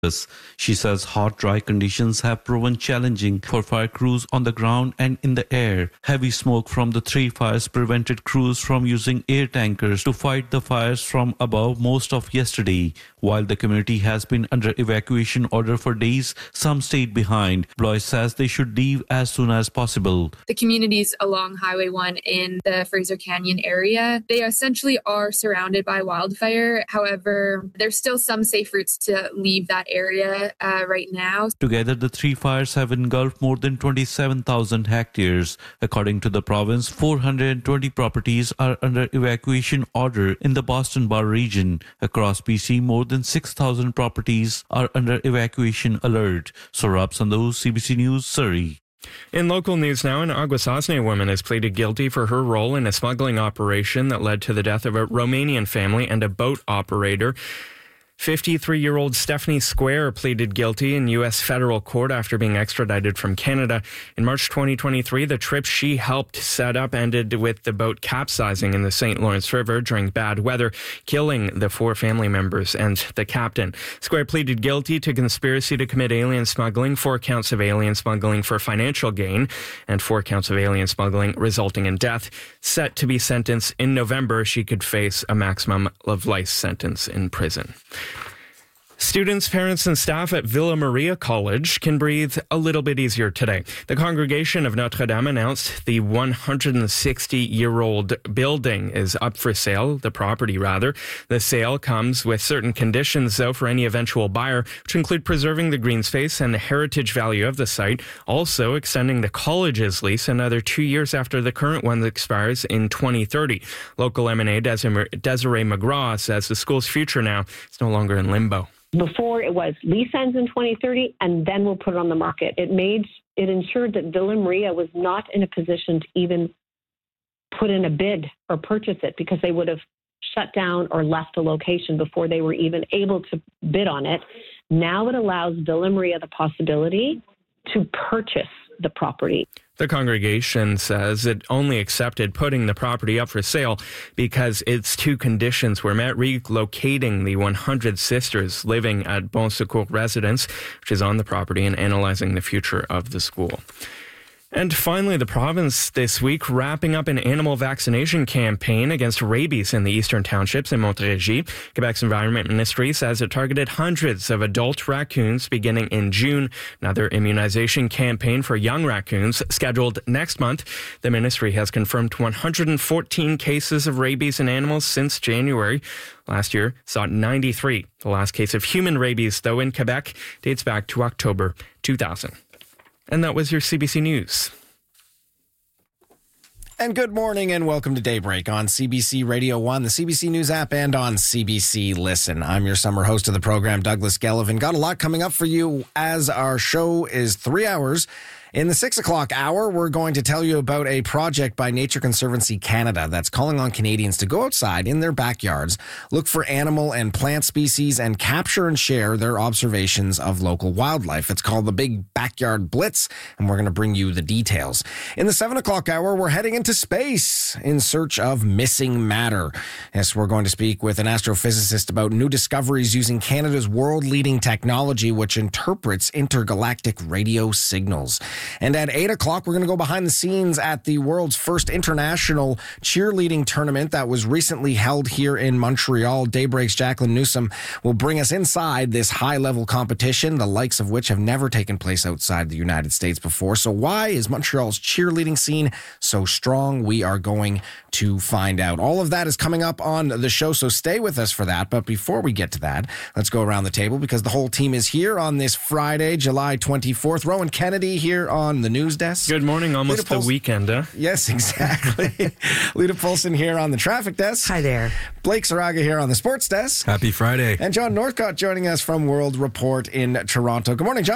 She says hot, dry conditions have proven challenging for fire crews on the ground and in the air. Heavy smoke from the three fires prevented crews from using air tankers to fight the fires from above most of yesterday. While the community has been under evacuation order for days, some stayed behind. Blois says they should leave as soon as possible. The communities along Highway 1 in the Fraser Canyon area, they essentially are surrounded by wildfire. However, there's still some safe routes to leave that area right now. Together, the three fires have engulfed more than 27,000 hectares. According to the province, 420 properties are under evacuation order in the Boston Bar region. Across BC, more than 6,000 properties are under evacuation alert. Saurabh Sandhu, CBC News, Surrey. In local news now, an Aguasasne woman has pleaded guilty for her role in a smuggling operation that led to the death of a Romanian family and a boat operator. 53-year-old Stephanie Square pleaded guilty in U.S. federal court after being extradited from Canada. In March 2023, the trip she helped set up ended with the boat capsizing in the St. Lawrence River during bad weather, killing the four family members and the captain. Square pleaded guilty to conspiracy to commit alien smuggling, 4 counts of alien smuggling for financial gain, and 4 counts of alien smuggling resulting in death. Set to be sentenced in November, she could face a maximum of life sentence in prison. Students, parents, and staff at Villa Maria College can breathe a little bit easier today. The Congregation of Notre Dame announced the 160-year-old building is up for sale, the property rather. The sale comes with certain conditions, though, for any eventual buyer, which include preserving the green space and the heritage value of the site, also extending the college's lease another 2 years after the current one expires in 2030. Local MNA Desiree McGraw says the school's future now is no longer in limbo. Before it was lease ends in 2030 and then we'll put it on the market. It ensured that Villa Maria was not in a position to even put in a bid or purchase it because they would have shut down or left a location before they were even able to bid on it. Now it allows Villa Maria the possibility to purchase the property. The congregation says it only accepted putting the property up for sale because its 2 conditions were met: relocating the 100 sisters living at Bon Secours residence, which is on the property, and analyzing the future of the school. And finally, the province this week wrapping up an animal vaccination campaign against rabies in the eastern townships in Montérégie. Quebec's Environment Ministry says it targeted hundreds of adult raccoons beginning in June. Another immunization campaign for young raccoons scheduled next month. The ministry has confirmed 114 cases of rabies in animals since January. Last year saw 93. The last case of human rabies, though, in Quebec dates back to October 2000. And that was your CBC News. And good morning and welcome to Daybreak on CBC Radio 1, the CBC News app, and on CBC Listen. I'm your summer host of the program, Douglas Gellivan. Got a lot coming up for you as our show is 3 hours. In the 6 o'clock hour, we're going to tell you about a project by Nature Conservancy Canada that's calling on Canadians to go outside in their backyards, look for animal and plant species, and capture and share their observations of local wildlife. It's called the Big Backyard Blitz, and we're going to bring you the details. In the 7 o'clock hour, we're heading into space in search of missing matter. Yes, we're going to speak with an astrophysicist about new discoveries using Canada's world-leading technology, which interprets intergalactic radio signals. And at 8 o'clock, we're going to go behind the scenes at the world's first international cheerleading tournament that was recently held here in Montreal. Daybreak's Jacqueline Newsom will bring us inside this high-level competition, the likes of which have never taken place outside the United States before. So why is Montreal's cheerleading scene so strong? We are going to find out. All of that is coming up on the show, so stay with us for that. But before we get to that, let's go around the table because the whole team is here on this Friday, July 24th. Rowan Kennedy here on the news desk. Good morning, almost the weekend, huh? Yes, exactly. Lita Polson here on the traffic desk. Hi there. Blake Saraga here on the sports desk. Happy Friday. And John Northcott joining us from World Report in Toronto. Good morning, John.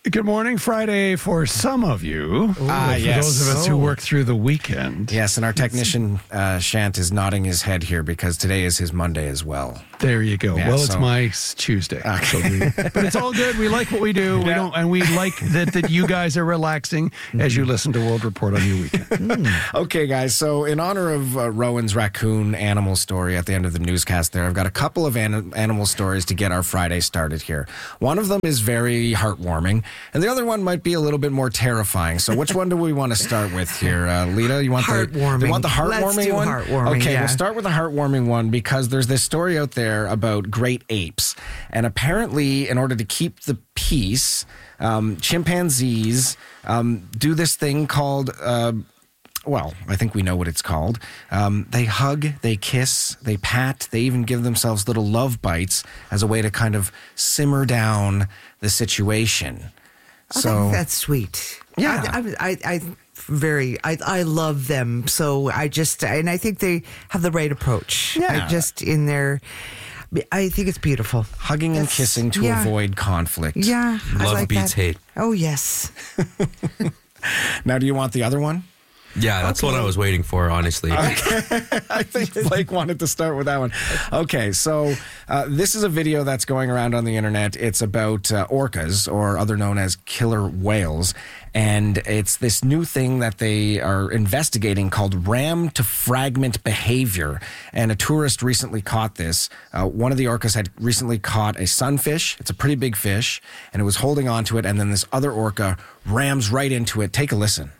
Good morning, Friday for some of you. For yes. those of us who work through the weekend. Yes, and our technician, Shant, is nodding his head here because today is his Monday as well. There you go. Yeah, well, it's my Tuesday. Okay. But it's all good. We like what we do. We don't, and we like that you guys are relaxing as you listen to World Report on your weekend. Okay, guys. So in honor of Rowan's raccoon animal story at the end of the newscast there, I've got a couple of animal stories to get our Friday started here. One of them is very heartwarming, and the other one might be a little bit more terrifying. So which one do we want to start with here? Lita, you want heartwarming. You want the heartwarming Let's do one? heartwarming, Okay, yeah. we'll start with the heartwarming one because there's this story out there about great apes. And apparently, in order to keep the peace, chimpanzees do this thing called... well, I think we know what it's called. They hug, they kiss, they pat, they even give themselves little love bites as a way to kind of simmer down the situation. I think that's sweet. Yeah. I love them. So I think they have the right approach. Yeah. I think it's beautiful. Hugging and kissing to avoid conflict. Yeah. Love beats hate. Oh, yes. Now, do you want the other one? Yeah, that's what I was waiting for, honestly. I think Blake wanted to start with that one. Okay, so this is a video that's going around on the internet. It's about orcas, or other known as killer whales. And it's this new thing that they are investigating called ram to fragment behavior. And a tourist recently caught this. One of the orcas had recently caught a sunfish. It's a pretty big fish. And it was holding on to it. And then this other orca rams right into it. Take a listen.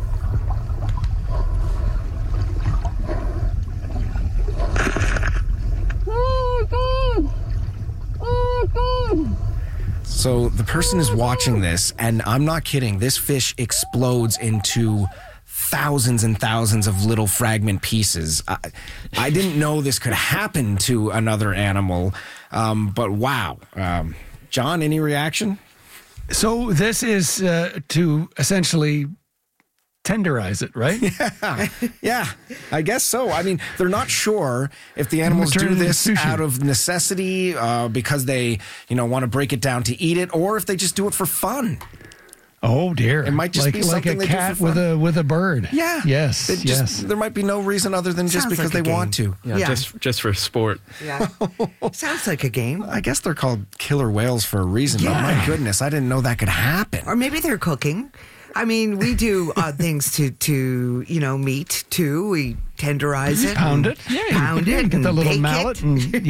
So the person is watching this, and I'm not kidding, this fish explodes into thousands and thousands of little fragment pieces. I didn't know this could happen to another animal, but wow. John, any reaction? So this is to essentially tenderize it, right? Yeah, I guess so. I mean, they're not sure if the animals do this out of necessity because they, want to break it down to eat it, or if they just do it for fun. Oh dear! It might just be something like a they cat do for fun. with a bird. Yeah. Yes. There might be no reason other than just because they want to. Yeah, just for sport. Yeah. Sounds like a game. I guess they're called killer whales for a reason. But my goodness, I didn't know that could happen. Or maybe they're cooking. I mean, we do things to meat too. We tenderize it, pound it, pound it, get that little bake mallet, it. and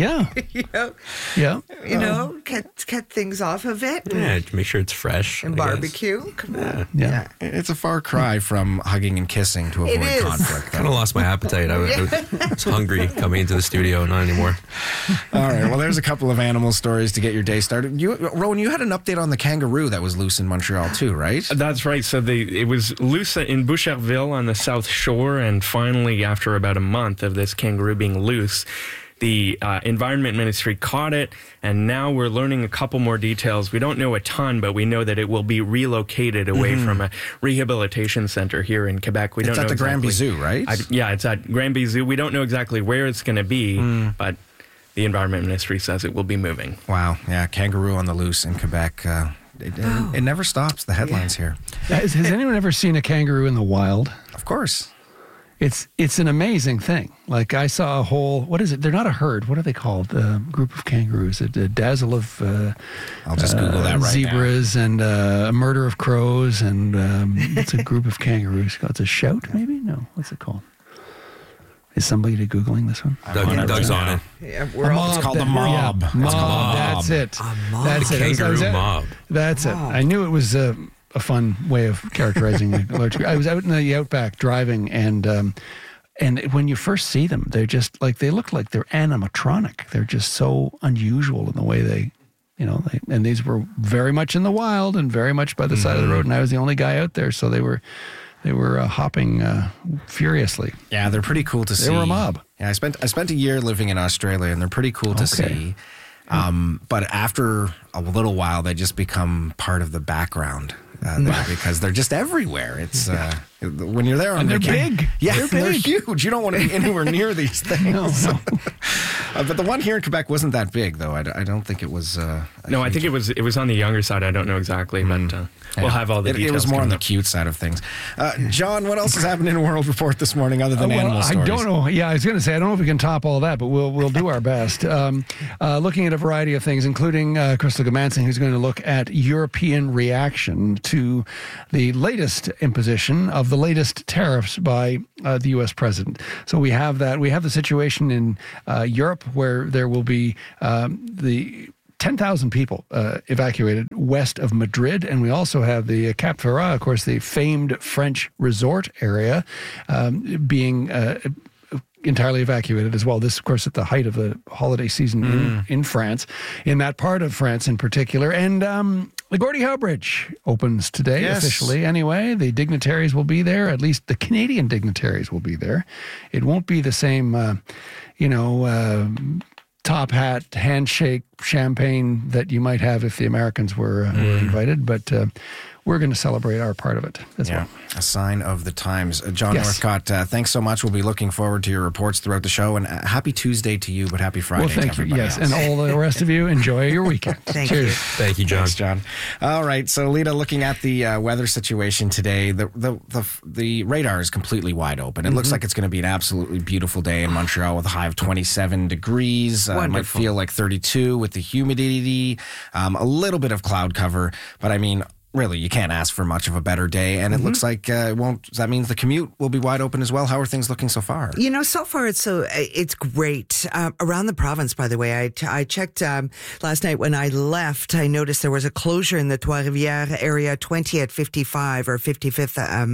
cut things off of it. Yeah, to make sure it's fresh. And barbecue. Come on. Yeah. It's a far cry from hugging and kissing to avoid conflict. Kind of lost my appetite. I was hungry coming into the studio, not anymore. All right, well, there's a couple of animal stories to get your day started. Rowan, you had an update on the kangaroo that was loose in Montreal too, right? That's right. So it was loose in Boucherville on the South Shore, and finally, after about a month of this kangaroo being loose, the Environment Ministry caught it, and now we're learning a couple more details. We don't know a ton, but we know that it will be relocated away from a rehabilitation center here in Quebec. It's at the Granby Zoo, right? It's at Granby Zoo. We don't know exactly where it's going to be, but the Environment Ministry says it will be moving. Wow, yeah, kangaroo on the loose in Quebec. It never stops, the headlines here. Has anyone ever seen a kangaroo in the wild? Of course. It's an amazing thing. Like I saw a whole, what is it? They're not a herd. What are they called? A group of kangaroos. A dazzle of I'll just Google that right zebras now. And a murder of crows. And it's a group of kangaroos. It's a shout, maybe? No. What's it called? Is somebody Googling this one? Doug's on it. Yeah, it's called the mob. Yeah, mob. That's it. That's it. Kangaroo mob. That's it. I knew it was a fun way of characterizing a large. I was out in the outback driving, and when you first see them, they're just like they look like they're animatronic. They're just so unusual in the way they. And these were very much in the wild and very much by the side of the road, and I was the only guy out there, so they were hopping furiously. Yeah, they're pretty cool to see. They were a mob. Yeah, I spent a year living in Australia, and they're pretty cool to see. But after a little while, they just become part of the background there because they're just everywhere. It's When you're there on And they're vacation, big. yeah, They're big. huge. You don't want to be anywhere near these things. No. But the one here in Quebec wasn't that big, though. I don't think it was. No, I think it was on the younger side. I don't know exactly, but we'll have all the details. It was more on coming the up. cute side of things. John, what else is happening in World Report this morning other than animal stories? I don't know. Yeah, I was going to say, I don't know if we can top all that, but we'll do our best. Looking at a variety of things, including Crystal Gamansing, who's going to look at European reaction to the latest imposition of the latest tariffs by the U.S. president. So we have that. We have the situation in Europe where there will be the 10,000 people evacuated west of Madrid. And we also have the Cap Ferrat, of course, the famed French resort area, being entirely evacuated as well. This, of course, at the height of the holiday season in France, in that part of France in particular. And the Gordie Howe Bridge opens today, officially anyway. The dignitaries will be there. At least the Canadian dignitaries will be there. It won't be the same, top hat, handshake, champagne that you might have if the Americans were invited. But we're going to celebrate our part of it as well. A sign of the times. John Yes. Northcott, thanks so much. We'll be looking forward to your reports throughout the show. And happy Tuesday to you, but happy Friday Well, thank to you. everybody Yes, else. and all the rest of you, enjoy your weekend. Thank Cheers. you. Thank you, John. Thanks, John. All right, so Lita, looking at the weather situation today, the radar is completely wide open. It looks like it's going to be an absolutely beautiful day in Montreal with a high of 27 degrees. It might Wonderful. feel like 32 with the humidity, a little bit of cloud cover, but I mean, really, you can't ask for much of a better day. And it looks like it won't. That means the commute will be wide open as well. How are things looking so far? You know, so far it's great around the province. By the way, I checked last night when I left. I noticed there was a closure in the Trois-Rivières area, 20 at 55 or 55th,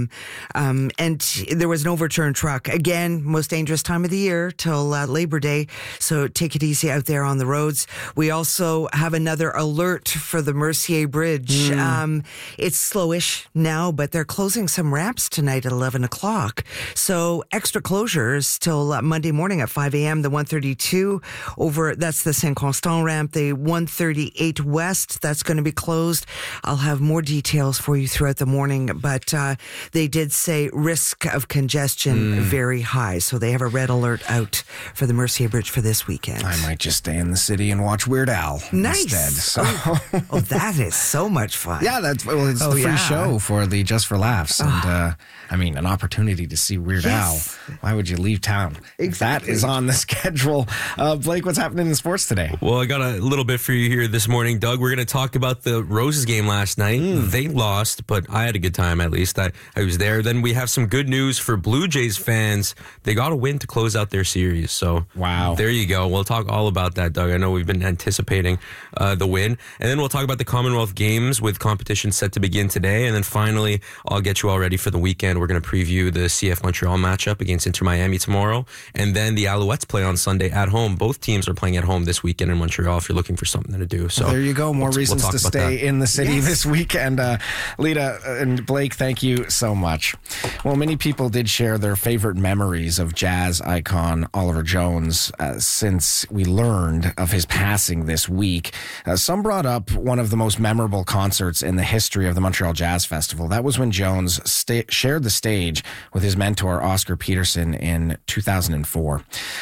and there was an overturned truck. Again, most dangerous time of the year till Labor Day. So take it easy out there on the roads. We also have another alert for the Mercier Bridge. It's slowish now, but they're closing some ramps tonight at 11 o'clock. So extra closures till Monday morning at 5 a.m. The 132 that's the Saint Constant ramp. The 138 West, that's going to be closed. I'll have more details for you throughout the morning, but they did say risk of congestion very high. So they have a red alert out for the Mercier Bridge for this weekend. I might just stay in the city and watch Weird Al instead. So. Oh, that is so much fun. Yeah, it's the free show for the Just for Laughs. And I mean, an opportunity to see Weird Al. Why would you leave town? Exactly. That is on the schedule. Blake, what's happening in sports today? Well, I got a little bit for you here this morning, Doug. We're going to talk about the Roses game last night. They lost, but I had a good time at least. I was there. Then we have some good news for Blue Jays fans. They got a win to close out their series. So wow, there you go. We'll talk all about that, Doug. I know we've been anticipating the win. And then we'll talk about the Commonwealth Games with competition set to begin today. And then finally, I'll get you all ready for the weekend. We're going to preview the CF Montreal matchup against Inter Miami tomorrow. And then the Alouettes play on Sunday at home. Both teams are playing at home this weekend in Montreal if you're looking for something to do. So there you go. More reasons we'll to talk about stay that. in the city this weekend. Lita and Blake, thank you so much. Well, many people did share their favorite memories of jazz icon Oliver Jones since we learned of his passing this week. Some brought up one of the most memorable concerts in the history of the Montreal Jazz Festival. That was when Jones shared the stage with his mentor, Oscar Peterson, in 2004.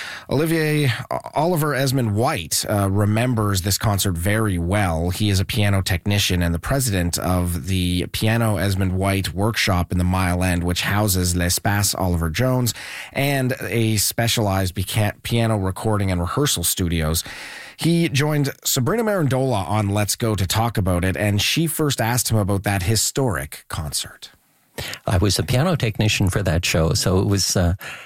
Oliver Esmond White remembers this concert very well. He is a piano technician and the president of the Piano Esmond White Workshop in the Mile End, which houses L'Espace Oliver Jones and a specialized piano recording and rehearsal studios. He joined Sabrina Marandola on Let's Go to talk about it, and she first asked him about that historic concert. I was a piano technician for that show, so it was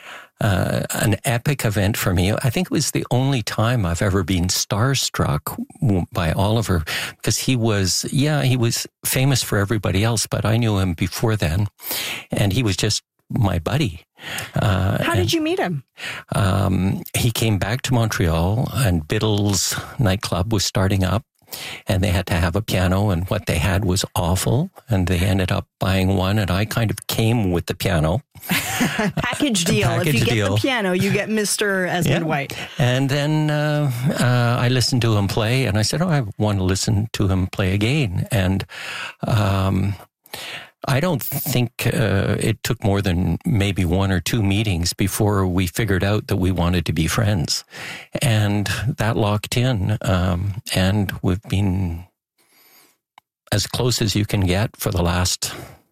an epic event for me. I think it was the only time I've ever been starstruck by Oliver, because he was famous for everybody else, but I knew him before then, and he was just my buddy. How did you meet him? He came back to Montreal, and Biddle's nightclub was starting up, and they had to have a piano, and what they had was awful, and they ended up buying one, and I kind of came with the piano. Package deal. If you get the piano, you get Mr. Esmond White. And then I listened to him play, and I said, I want to listen to him play again. And I don't think it took more than maybe 1 or 2 meetings before we figured out that we wanted to be friends. And that locked in. And we've been as close as you can get for the last,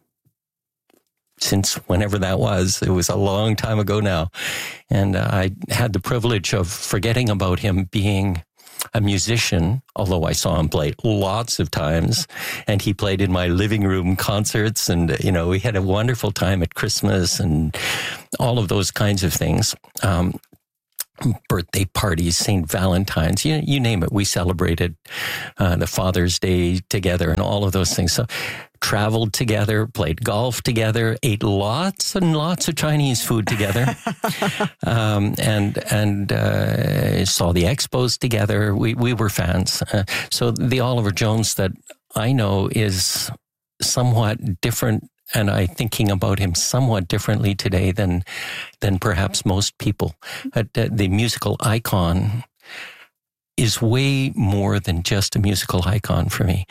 since whenever that was. It was a long time ago now. And I had the privilege of forgetting about him being a musician, although I saw him play lots of times, and he played in my living room concerts, and, you know, we had a wonderful time at Christmas and all of those kinds of things. Birthday parties, St. Valentine's, you name it. We celebrated the Father's Day together and all of those things. So traveled together, played golf together, ate lots and lots of Chinese food together, and saw the expos together. We were fans. So the Oliver Jones that I know is somewhat different, and I'm thinking about him somewhat differently today than perhaps most people. The musical icon is way more than just a musical icon for me.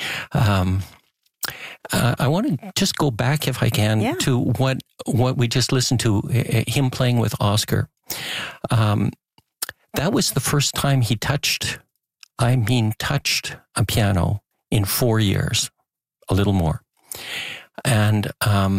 I want to just go back, if I can, to what we just listened to, him playing with Oscar. That was the first time he touched a piano in 4 years, a little more. And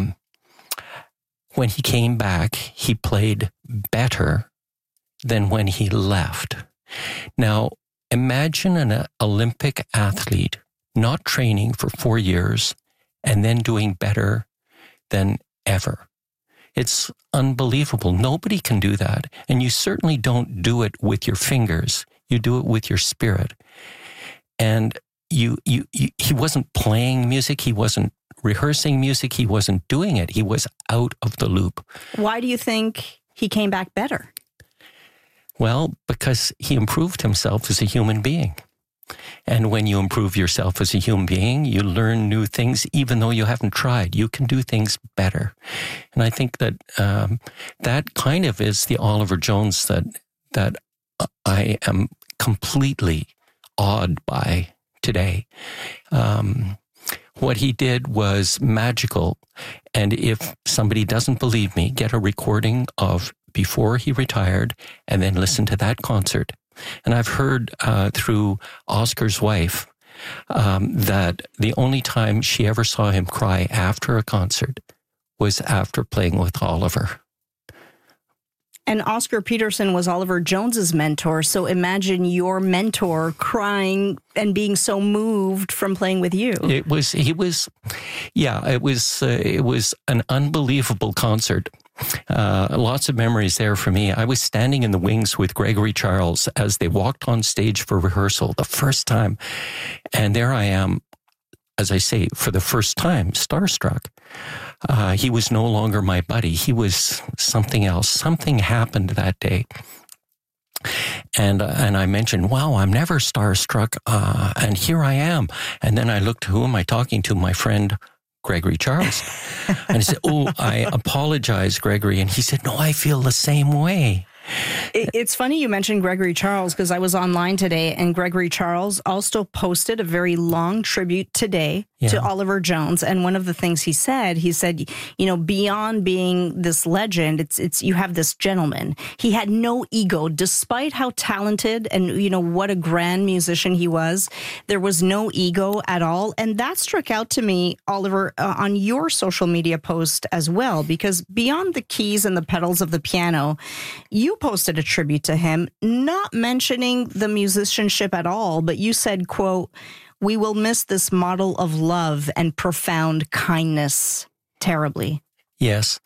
when he came back, he played better than when he left. Now, imagine an Olympic athlete not training for 4 years and then doing better than ever. It's unbelievable. Nobody can do that. And you certainly don't do it with your fingers. You do it with your spirit. And he wasn't playing music. He wasn't rehearsing music. He wasn't doing it. He was out of the loop. Why do you think he came back better? Well, because he improved himself as a human being. And when you improve yourself as a human being, you learn new things, even though you haven't tried. You can do things better. And I think that that kind of is the Oliver Jones that I am completely awed by today. What he did was magical. And if somebody doesn't believe me, get a recording of before he retired and then listen to that concert. And I've heard through Oscar's wife that the only time she ever saw him cry after a concert was after playing with Oliver. And Oscar Peterson was Oliver Jones's mentor. So imagine your mentor crying and being so moved from playing with you. It was an unbelievable concert. Lots of memories there for me. I was standing in the wings with Gregory Charles as they walked on stage for rehearsal the first time. And there I am, as I say, for the first time, starstruck. He was no longer my buddy. He was something else. Something happened that day. And I mentioned, wow, I'm never starstruck. And here I am. And then I looked, who am I talking to? My friend, Gregory Charles. And I said, oh, I apologize, Gregory. And he said, no, I feel the same way. It's funny you mentioned Gregory Charles, because I was online today and Gregory Charles also posted a very long tribute today to Oliver Jones. And one of the things he said, beyond being this legend, it's you have this gentleman. He had no ego, despite how talented and, what a grand musician he was. There was no ego at all. And that struck out to me, Oliver, on your social media post as well, because beyond the keys and the pedals of the piano, you posted a tribute to him, not mentioning the musicianship at all, but you said, quote, "We will miss this model of love and profound kindness terribly." Yes.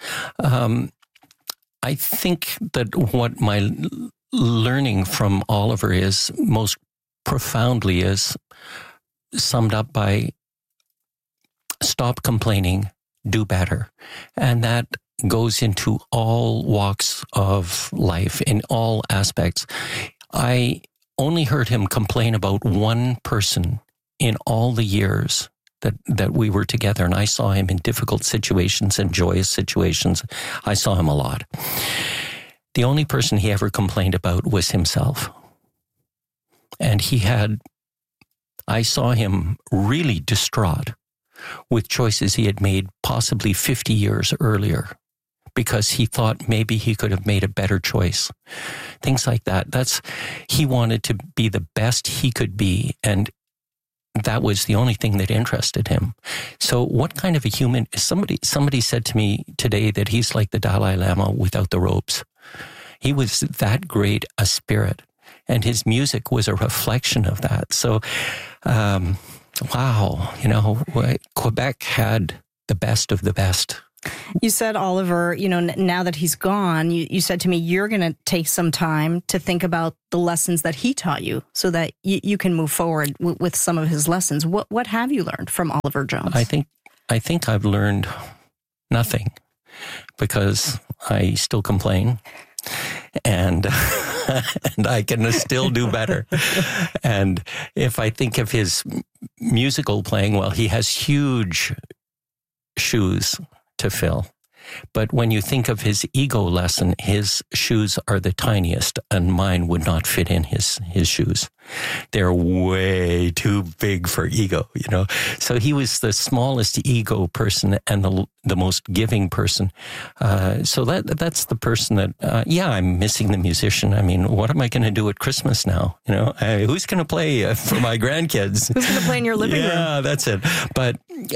I think that what my learning from Oliver is most profoundly is summed up by stop complaining, do better. And that goes into all walks of life, in all aspects. I only heard him complain about one person in all the years that we were together, and I saw him in difficult situations and joyous situations. I saw him a lot. The only person he ever complained about was himself. And I saw him really distraught with choices he had made possibly 50 years earlier because he thought maybe he could have made a better choice. Things like that. He wanted to be the best he could be, and that was the only thing that interested him. So what kind of a human, somebody said to me today that he's like the Dalai Lama without the robes. He was that great a spirit, and his music was a reflection of that. So, wow, Quebec had the best of the best. You said, Oliver, now that he's gone, you said to me, you're going to take some time to think about the lessons that he taught you so that you can move forward with some of his lessons. What have you learned from Oliver Jones? I think I've learned nothing because I still complain and and I can still do better. And if I think of his musical playing, well, he has huge shoes to fill. But when you think of his ego lesson, his shoes are the tiniest, and mine would not fit in his shoes. They're way too big for ego, So he was the smallest ego person and the most giving person. So that's the person that, I'm missing the musician. I mean, what am I going to do at Christmas now? Who's going to play for my grandkids? Who's going to play in your living room? Yeah, that's it. But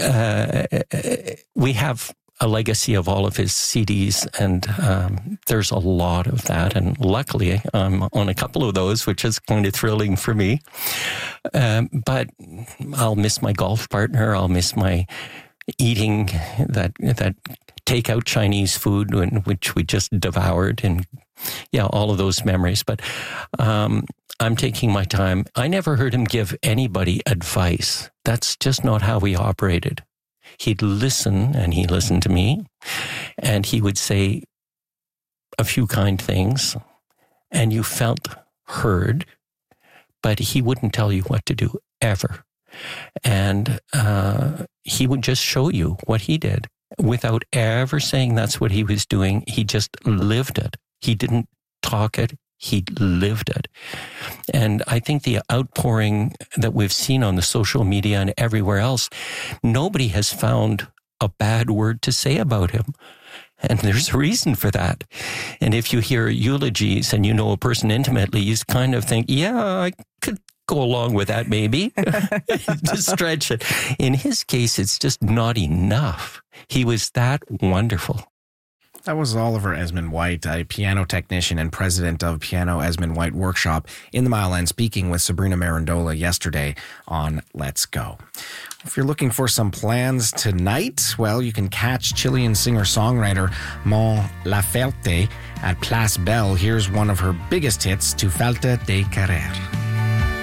we have a legacy of all of his CDs, and there's a lot of that. And luckily, I'm on a couple of those, which is kind of thrilling for me. But I'll miss my golf partner. I'll miss my eating that takeout Chinese food, which we just devoured, and all of those memories. But I'm taking my time. I never heard him give anybody advice. That's just not how he operated. He'd listen, and he listened to me, and he would say a few kind things, and you felt heard, but he wouldn't tell you what to do, ever. And he would just show you what he did without ever saying that's what he was doing. He just lived it. He didn't talk it. He lived it. And I think the outpouring that we've seen on the social media and everywhere else, nobody has found a bad word to say about him. And there's a reason for that. And if you hear eulogies and you know a person intimately, you kind of think, I could go along with that maybe, to stretch it. In his case, it's just not enough. He was that wonderful. That was Oliver Esmond White, a piano technician and president of Piano Esmond White Workshop in the Mile End, speaking with Sabrina Marandola yesterday on Let's Go. If you're looking for some plans tonight, well, you can catch Chilean singer-songwriter Mon Laferte at Place Belle. Here's one of her biggest hits, Tu falta de querer.